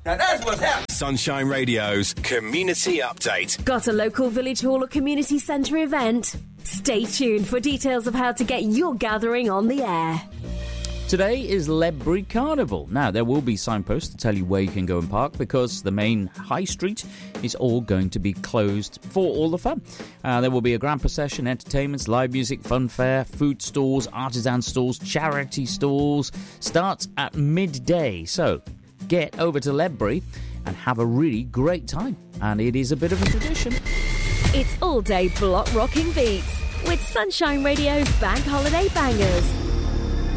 Now that's what's happening. Sunshine Radio's Community Update. Got a local village hall or community centre event? Stay tuned for details of how to get your gathering on the air. Today is Ledbury Carnival. Now, there will be signposts to tell you where you can go and park because the main high street is all going to be closed for all the fun. There will be a grand procession, entertainments, live music, fun fair, food stalls, artisan stalls, charity stalls. Starts at midday. So, get over to Ledbury and have a really great time. And it is a bit of a tradition. It's all day block rocking beats with Sunshine Radio's Bank Holiday Bangers.